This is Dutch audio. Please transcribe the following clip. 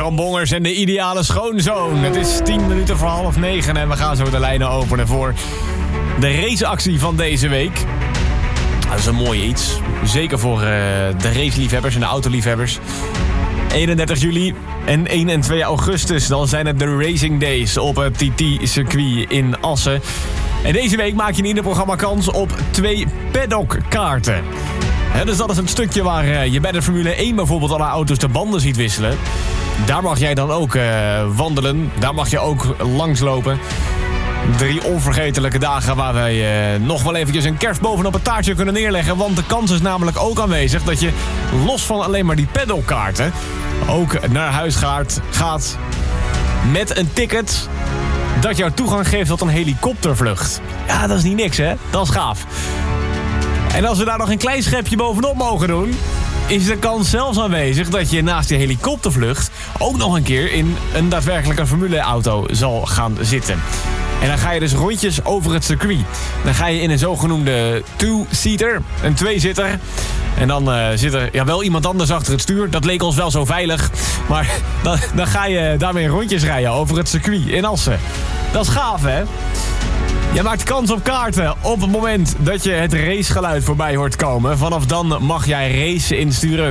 Bram Bongers en de ideale schoonzoon. Het is 10 minuten voor 8:30 en we gaan zo de lijnen openen voor de raceactie van deze week. Dat is een mooi iets. Zeker voor de raceliefhebbers en de autoliefhebbers. 31 juli en 1 en 2 augustus. Dan zijn het de Racing Days op het TT-circuit in Assen. En deze week maak je in ieder programma kans op 2 paddockkaarten. Dus dat is een stukje waar je bij de Formule 1 bijvoorbeeld alle auto's de banden ziet wisselen. Daar mag jij dan ook wandelen. Daar mag je ook langslopen. 3 onvergetelijke dagen waar wij nog wel eventjes een kerst bovenop het taartje kunnen neerleggen. Want de kans is namelijk ook aanwezig dat je los van alleen maar die paddockkaarten ook naar huis gaat met een ticket dat jou toegang geeft tot een helikoptervlucht. Ja, dat is niet niks, hè? Dat is gaaf. En als we daar nog een klein schepje bovenop mogen doen, is de kans zelfs aanwezig dat je naast die helikoptervlucht ook nog een keer in een daadwerkelijke formuleauto zal gaan zitten. En dan ga je dus rondjes over het circuit. Dan ga je in een zogenoemde two-seater, een tweezitter. En dan zit er wel iemand anders achter het stuur. Dat leek ons wel zo veilig. Maar dan ga je daarmee rondjes rijden over het circuit in Assen. Dat is gaaf, hè? Je maakt kans op kaarten op het moment dat je het racegeluid voorbij hoort komen. Vanaf dan mag jij race insturen